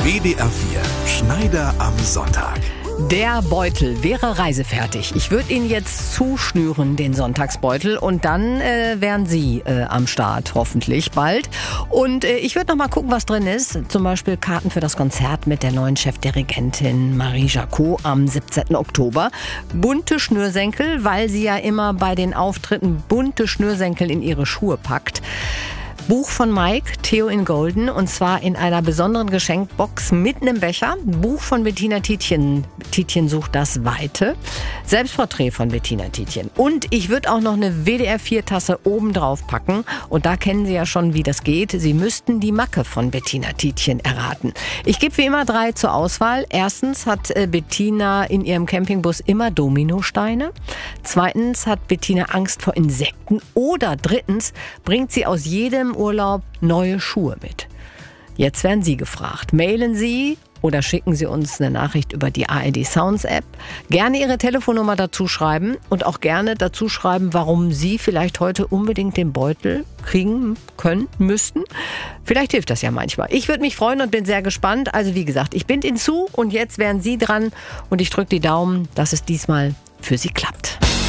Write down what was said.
WDR 4 Schneider am Sonntag. Der Beutel wäre reisefertig. Ich würde ihn jetzt zuschnüren, den Sonntagsbeutel, und dann wären Sie am Start, hoffentlich bald. Und ich würde noch mal gucken, was drin ist. Zum Beispiel Karten für das Konzert mit der neuen Chefdirigentin Marie Jacot am 17. Oktober. Bunte Schnürsenkel, weil sie ja immer bei den Auftritten bunte Schnürsenkel in ihre Schuhe packt. Buch von Mike, Theo in Golden, und zwar in einer besonderen Geschenkbox mit einem Becher. Buch von Bettina Tietjen, Tietjen sucht das Weite. Selbstporträt von Bettina Tietjen. Und ich würde auch noch eine WDR 4 Tasse oben drauf packen. Und da kennen Sie ja schon, wie das geht. Sie müssten die Macke von Bettina Tietjen erraten. Ich gebe wie immer 3 zur Auswahl. Erstens hat Bettina in ihrem Campingbus immer Dominosteine. Zweitens hat Bettina Angst vor Insekten. Oder drittens bringt sie aus jedem Urlaub neue Schuhe mit. Jetzt werden Sie gefragt. Mailen Sie oder schicken Sie uns eine Nachricht über die ARD Sounds App. Gerne Ihre Telefonnummer dazu schreiben und auch gerne dazu schreiben, warum Sie vielleicht heute unbedingt den Beutel kriegen können, müssten. Vielleicht hilft das ja manchmal. Ich würde mich freuen und bin sehr gespannt. Also wie gesagt, ich bind ihn zu und jetzt wären Sie dran und ich drücke die Daumen, dass es diesmal für Sie klappt.